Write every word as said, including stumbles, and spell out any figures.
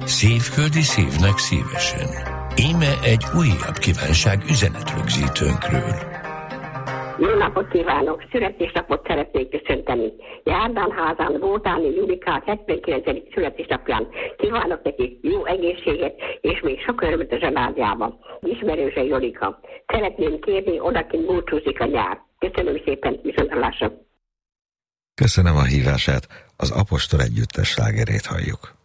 Szívföldi szívnek szívesen. Íme egy újabb kívánság üzenetrögzítőnkről. Jó napot kívánok! Születésnapot szeretnék köszönteni. Járdánházán Bótáni Julikát hetvenkilencedik születésnapján kívánok neki jó egészséget, és még sok örömet a családjában. Ismerőse Jolika. Szeretném kérni, odakint búcsúzik a nyár. Köszönöm szépen, viszontlátásra. Köszönöm a hívását, az Apostol együttes slágerét halljuk.